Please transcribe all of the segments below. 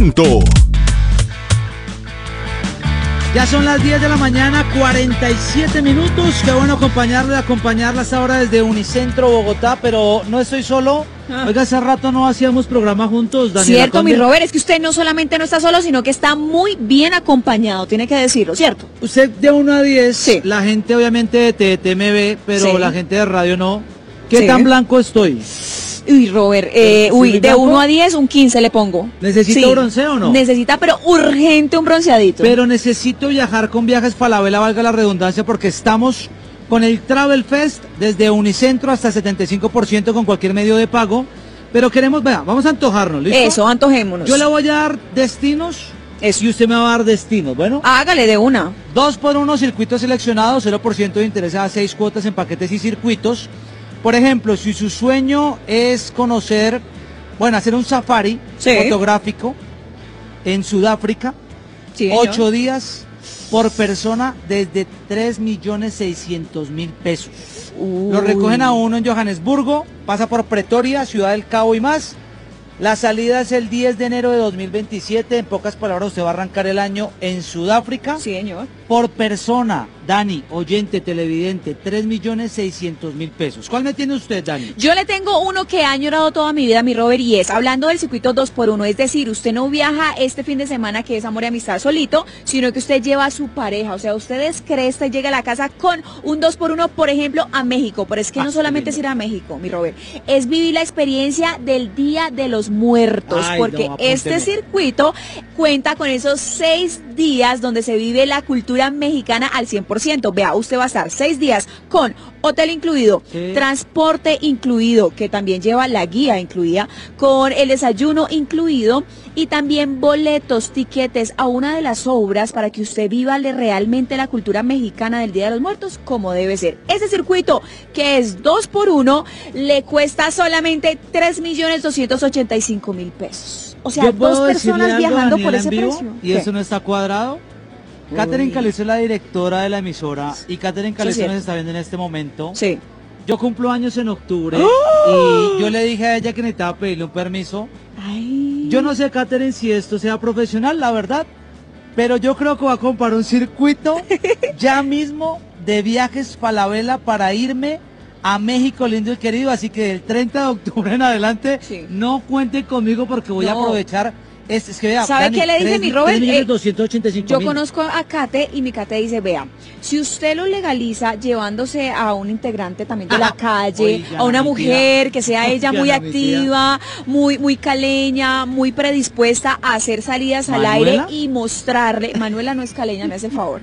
punto. Ya son las 10 de la mañana, 47 minutos. Qué bueno acompañarlas ahora desde Unicentro, Bogotá, pero no estoy solo. Oiga, hace rato no hacíamos programa juntos, Daniela. Cierto, mi Robert, es que usted no solamente no está solo, sino que está muy bien acompañado, tiene que decirlo, ¿cierto? Usted de 1 a 10, sí. La gente obviamente de TT me ve, pero sí. La gente de radio no. ¿Qué tan blanco estoy? Uy, Robert, de 1 a 10, un 15 le pongo. ¿Necesito bronceado o no? Necesita, pero urgente un bronceadito. Pero necesito viajar con Viajes Falabella, valga la redundancia, porque estamos con el Travel Fest desde Unicentro hasta 75% con cualquier medio de pago. Pero queremos, vamos a antojarnos, ¿listo? Eso, antojémonos. Yo le voy a dar destinos Eso. y usted me va a dar destinos, ¿bueno? Hágale de una. 2x1 circuitos seleccionados, 0% de interés a 6 cuotas en paquetes y circuitos. Por ejemplo, si su sueño es conocer, hacer un safari fotográfico en Sudáfrica, 8 días por persona desde 3.600.000 pesos. Lo recogen a uno en Johannesburgo, pasa por Pretoria, Ciudad del Cabo y más. La salida es el 10 de enero de 2027. En pocas palabras, usted va a arrancar el año en Sudáfrica. Sí, señor. Por persona, Dani, oyente, televidente, 3.600.000 pesos. ¿Cuál me tiene usted, Dani? Yo le tengo uno que ha añorado toda mi vida, mi Robert, y es, hablando del circuito 2x1, es decir, usted no viaja este fin de semana que es amor y amistad solito, sino que usted lleva a su pareja, o sea, usted descresta y llega a la casa con un 2x1, por ejemplo, a México, pero es que no solamente es ir a México, mi Robert, es vivir la experiencia del Día de los Muertos, porque este circuito cuenta con esos 6 días donde se vive la cultura mexicana al 100%. Vea, usted va a estar 6 días con hotel incluido, transporte incluido, que también lleva la guía incluida, con el desayuno incluido y también boletos, tiquetes a una de las obras para que usted viva realmente la cultura mexicana del Día de los Muertos como debe ser. Ese circuito, que es 2x1, le cuesta solamente 3.285.000 pesos. O sea, 2 personas viajando por ese precio. ¿Y eso no está cuadrado? Katherine Calisto es la directora de la emisora y Katherine Calisto nos está viendo en este momento. Sí. Yo cumplo años en octubre y yo le dije a ella que necesitaba pedirle un permiso. Ay. Yo no sé, Katherine, si esto sea profesional, la verdad, pero yo creo que voy a comprar un circuito ya mismo de Viajes Falabella para irme a México lindo y querido, así que del 30 de octubre en adelante no cuenten conmigo porque voy a aprovechar. Es que vea, ¿sabe Dani, qué le dice mi Robert? 3.285.000. Yo conozco a Kate y mi Kate dice, vea, si usted lo legaliza llevándose a un integrante también de la calle, a una mujer que sea ella muy activa, muy caleña, muy predispuesta a hacer salidas al aire y mostrarle, Manuela no es caleña, me hace favor,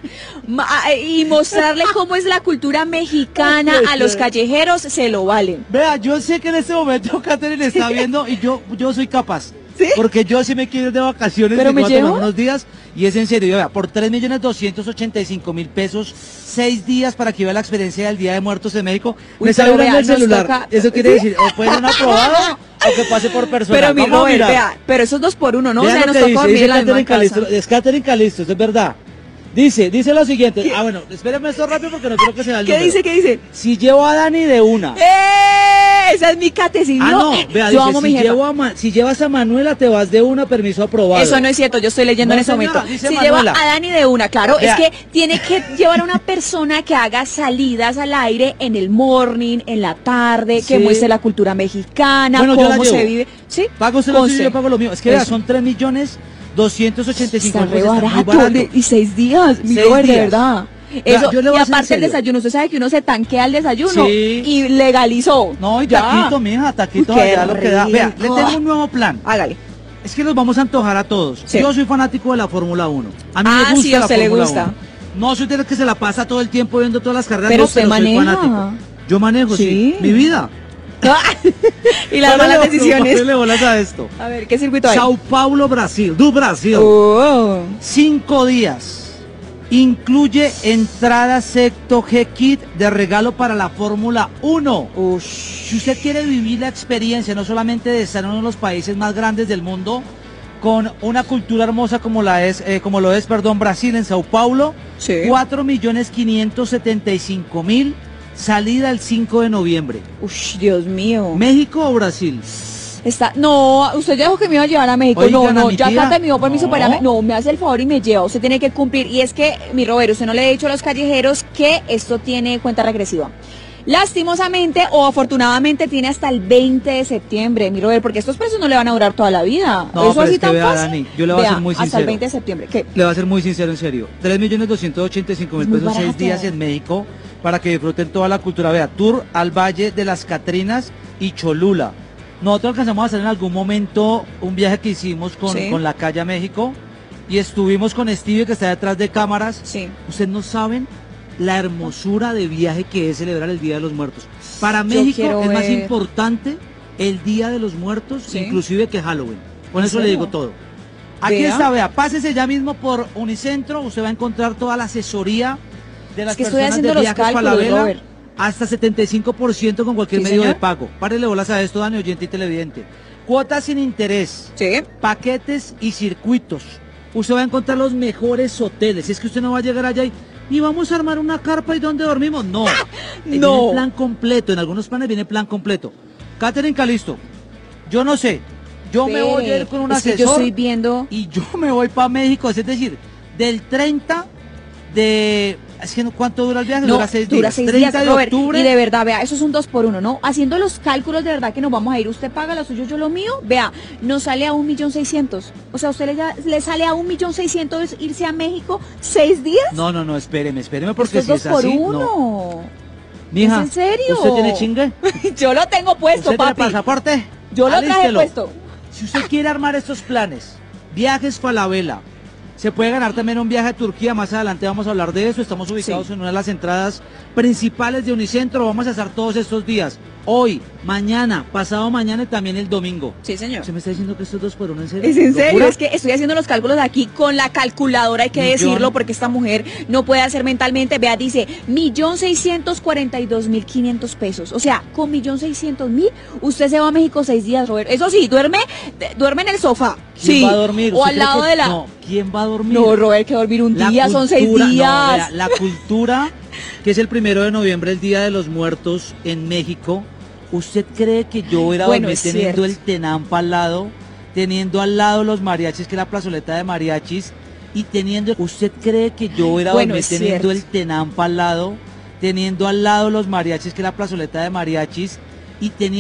y mostrarle cómo es la cultura mexicana a los callejeros, se lo valen. Vea, yo sé que en este momento Katherine está viendo y yo soy capaz. ¿Sí? Porque yo sí me quiero ir de vacaciones, ¿pero me llevo? Unos días, y es en serio, vea, por 3.285.000 pesos, 6 días para que vea la experiencia del Día de Muertos en México. Me está vibrando el celular, eso quiere decir, o puede ser un aprobado, o que pase por persona. Pero mi Robert, vea, pero eso es 2x1, ¿no? Vea, o sea, nos tocó dice Katherine Calisto, es Katherine Calisto, es verdad. Dice lo siguiente. ¿Qué? Bueno, espérame esto rápido porque no creo que sea el número. ¿Qué dice? Si llevo a Dani de una. Esa es mi catecismo. No, vea, yo dice, amo mi jefa. Si llevas a Manuela te vas de una, permiso aprobado. Eso no es cierto, yo estoy leyendo en ese momento. Si llevo a Dani de una, claro, vea. Es que tiene que llevar a una persona que haga salidas al aire en el morning, en la tarde, que muestre la cultura mexicana, cómo se vive. ¿Sí? Pago usted lo suyo, yo pago lo mío. Es que vea, son 3.285.000 está re barato, y 6 días, mi Robert, de verdad. Eso, y aparte el desayuno, usted sabe que uno se tanquea el desayuno y legalizó. No, y taquito, mija, taquito allá lo que da. Vea, le tengo un nuevo plan. Hágale. Es que los vamos a antojar a todos. Yo soy fanático de la Fórmula 1. A mí me gusta sí, a usted le gusta. 1. No soy de los que se la pasa todo el tiempo viendo todas las carreras. Pero usted maneja. Soy fanático. Yo manejo, sí. Mi vida. Y las malas decisiones. Le bolas a esto. A ver, ¿qué circuito hay? Sao Paulo, Brasil. Do Brasil. 5 días. Incluye entrada secto G-Kit de regalo para la Fórmula 1. Si usted quiere vivir la experiencia, no solamente de estar en uno de los países más grandes del mundo, con una cultura hermosa como lo es, Brasil, en Sao Paulo, 4.575.000, salida el 5 de noviembre. Dios mío. ¿México o Brasil? No, usted dijo que me iba a llevar a México. Oigan, no, a mi ya tía. Cata me dio permiso No. para ir a No, me hace el favor y me lleva. Usted tiene que cumplir. Y es que, mi Robert, usted no le ha dicho a los callejeros que esto tiene cuenta regresiva. Lastimosamente o afortunadamente tiene hasta el 20 de septiembre, mi Robert, porque estos precios no le van a durar toda la vida. No, Eso pero así es que tan vea, fácil. Dani, yo le voy a ser muy Hasta el sincero. 20 de septiembre. ¿Qué? Le voy a ser muy sincero, en serio. 3.285.000 Muy pesos, 6 barato. días en México para que disfruten toda la cultura. Vea, tour al Valle de las Catrinas y Cholula. Nosotros alcanzamos a hacer en algún momento un viaje que hicimos Sí. con la calle a México y estuvimos con Stevie, que está detrás de cámaras. Sí. Ustedes no saben la hermosura de viaje que es celebrar el Día de los Muertos. Para Yo México quiero es más ver. importante el Día de los Muertos, Sí. inclusive que Halloween. Con ¿En eso le serio? digo todo. Aquí Vea. está, vea, pásese ya mismo por Unicentro, usted va a encontrar toda la asesoría de las Es que estoy personas haciendo de los viajes para la cálculos, vela, Robert. hasta 75% con cualquier Sí, medio señor. de pago. Párele bolas a esto, Dani, oyente y televidente. Cuotas sin interés, Sí. paquetes y circuitos. Usted va a encontrar los mejores hoteles. Es que usted no va a llegar allá y vamos a armar una carpa y ¿dónde dormimos? No. No. Viene plan completo. En algunos planes viene plan completo. Catherine Calisto, yo no sé. Yo me voy a ir con un Es que asesor yo estoy viendo. y yo me voy para México. Es decir, del 30 de... Es que ¿cuánto dura el viaje? No, dura 6 dura días. 6 30 días, de Robert, octubre. y de verdad, vea, eso es un 2x1, ¿no? Haciendo los cálculos de verdad que nos vamos a ir, usted paga lo suyo, yo lo mío, vea, nos sale a 1.600.000. O sea, usted le sale a 1.600.000 irse a México 6 días. No, espéreme, porque Esto es si 2 es así, por 1. no. Mija, ¿Es en serio? ¿usted tiene chingue? Yo lo tengo puesto, ¿Usted tiene papi. pasaporte? Yo lo traje Alístelo. puesto. Si usted quiere armar estos planes, viajes Falabella, se puede ganar también un viaje a Turquía. Más adelante vamos a hablar de eso. Estamos ubicados Sí. en una de las entradas principales de Unicentro. Vamos a estar todos estos días. Hoy, mañana, pasado mañana y también el domingo. Sí, señor. ¿Usted me está diciendo que esto es 2 por 1 en serio? Es en serio, ¿Locura? es que estoy haciendo los cálculos aquí con la calculadora, hay que Millón. decirlo, porque esta mujer no puede hacer mentalmente. Vea, dice 1.642.500 pesos. O sea, con 1.600.000, usted se va a México 6 días, Robert. Eso sí, duerme en el sofá. ¿Quién Sí. va a dormir? O ¿Usted al cree lado que- de la. No, ¿quién va a dormir? No, Robert, que dormir un La día, son 6 cultura- días. no, vea, la cultura, que es el 1 de noviembre, el Día de los Muertos en México. ¿Usted cree que yo voy a ir a Bueno, dormir es teniendo cierto. el Tenampa al lado, teniendo al lado los mariachis, que es la plazoleta de mariachis, y teniendo... ¿Usted cree que yo voy a ir a Bueno, dormir es teniendo cierto. el Tenampa al lado, teniendo al lado los mariachis, que es la plazoleta de mariachis, y teniendo...